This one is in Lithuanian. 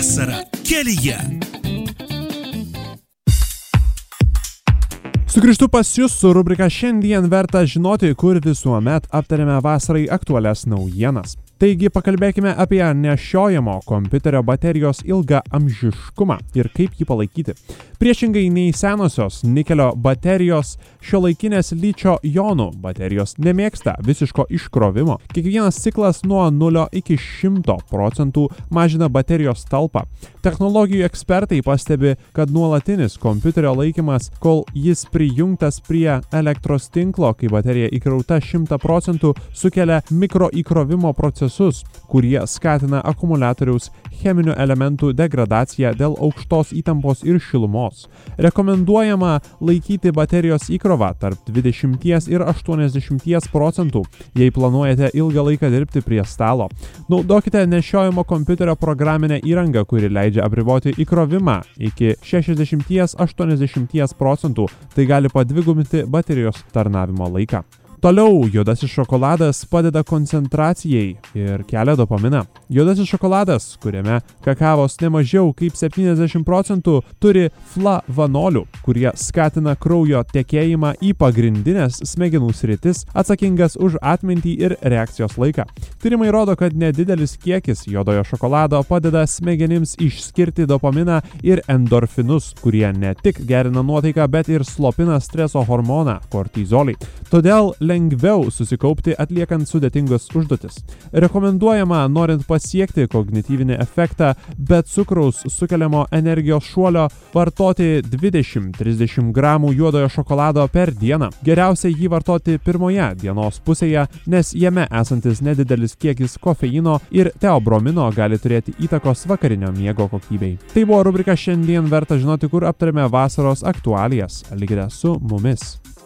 Vasara kelyje. Sugrįžtu pas jūs su rubrika Šiandien verta žinoti, kur visuomet aptarėme vasarai aktualias naujienas. Taigi pakalbėkime apie nešiojamo kompiuterio baterijos ilgą amžiškumą ir kaip jį palaikyti. Priešingai nei senosios nikelio baterijos, šiuolaikinės ličio jonų baterijos nemėgsta visiško iškrovimo. Kiekvienas ciklas nuo 0 iki 100% mažina baterijos talpą. Technologijų ekspertai pastebi, kad nuolatinis kompiuterio laikymas, kol jis prijungtas prie elektros tinklo, kai baterija įkrauta 100%, sukelia mikroįkrovimo procesus, kurie skatina akumuliatoriaus cheminių elementų degradaciją dėl aukštos įtampos ir šilumos. Rekomenduojama laikyti baterijos įkrovą tarp 20 ir 80%, jei planuojate ilgą laiką dirbti prie stalo. Naudokite nešiojamo kompiuterio programinę įrangą, kuri leidžia apriboti įkrovimą iki 60-80%, tai gali padvigubinti baterijos tarnavimo laiką. Toliau, juodasis šokoladas padeda koncentracijai ir kelia dopaminą. Juodasis šokoladas, kuriame kakavos nemažiau kaip 70%, turi flavanolių, kurie skatina kraujo tekėjimą į pagrindinės smegenų sritis, atsakingas už atmintį ir reakcijos laiką. Tyrimai rodo, kad nedidelis kiekis juodojo šokolado padeda smegenims išskirti dopaminą ir endorfinus, kurie ne tik gerina nuotaiką, bet ir slopina streso hormoną kortizolį. Todėl lengviau susikaupti atliekant sudėtingas užduotis. Rekomenduojama, norint pasiekti kognityvinį efektą, be cukraus sukeliamo energijos šuolio, vartoti 20-30 gramų juodojo šokolado per dieną. Geriausia jį vartoti pirmoje dienos pusėje, nes jame esantis nedidelis kiekis kofeino ir teobromino gali turėti įtakos vakarinio miego kokybei. Tai buvo rubrika Šiandien verta žinoti, kur aptarėme vasaros aktualijas. Likite su mumis.